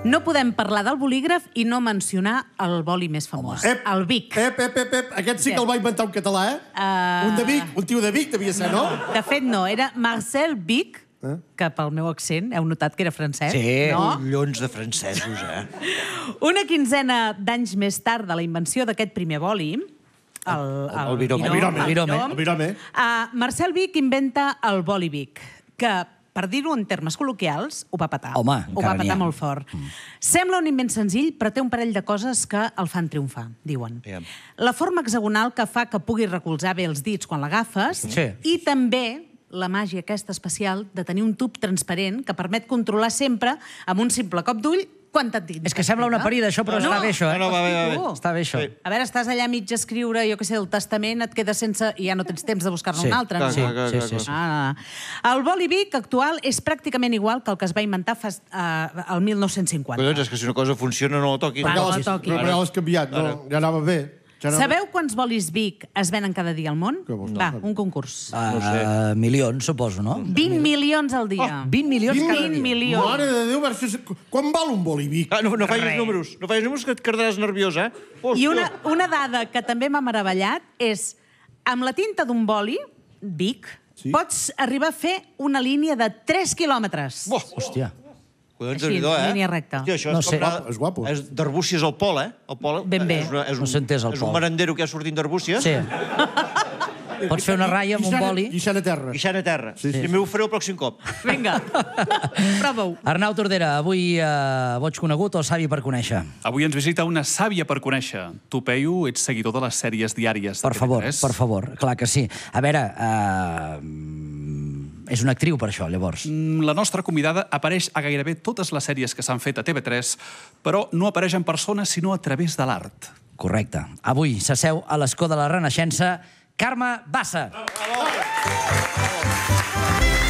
No podem parlar del bolígraf i no mencionar el boli més famós, el Bic. Aquest sí que el va inventar un català, Un de Vic, un tio de Vic devia ser, no? De fet, no, era Marcel Bic, que pel meu accent heu notat que era francès, no? Sí, collons de francesos, Una quinzena d'anys més tard de la invenció d'aquest primer boli, el Virome. Marcel Bic inventa el boli Bic, que, per dir-ho en termes col·loquials, ho va petar. Home, ho va petar molt fort. Sembla un invent senzill, però té un parell de coses que el fan triomfar, diuen. La forma hexagonal que fa que puguis recolzar bé els dits quan l'agafes i també la màgia aquesta especial de tenir un tub transparent que permet controlar sempre, amb un simple cop d'ull, quant et dins. És que sembla una parida, això, però està bé, això. No, va bé. Està bé, això. A veure, estàs allà mig a escriure, jo què sé, el testament, et quedes sense... i ja no tens temps de buscar-ne un altre. Sí. El boli Bic actual és pràcticament igual que el que es va inventar el 1950. Collons, és que si una cosa funciona no la toquis. No la toquis. Però ja l'has canviat, ja anava bé. Sabeu quants bolis Bic es venen cada dia al món? Va, un concurs. Milions, suposo, no? 20 milions al dia. 20 milions cada dia. 20 milions. Mare de Déu, quan val un boli Bic? No facis números. No facis números que et quedaràs nerviós, I una dada que també m'ha meravellat és, amb la tinta d'un boli, Bic, pots arribar a fer una línia de 3 quilòmetres. Hòstia. Així, línia recta. Això és guapo. D'Arbúcies al Pol, Ben bé. No s'entès al Pol. És un merendero que ha sortit d'Arbúcies. Sí. Pots fer una ratlla amb un boli. Guixant a terra. Guixant a terra. També ho faré el pròxim cop. Vinga, prova-ho. Arnau Tordera, avui boig conegut o savi per conèixer? Avui ens visita una sàvia per conèixer. Tu, Peyu, ets seguidor de les sèries diàries. Per favor, clar que sí. A veure, és una actriu per això, llavors. La nostra convidada apareix a gairebé totes les sèries que s'han fet a TV3, però no apareix en persona, sinó a través de l'art. Correcte. Avui s'asseu a l'escó de la Renaixença Carme Bassa. Bravo!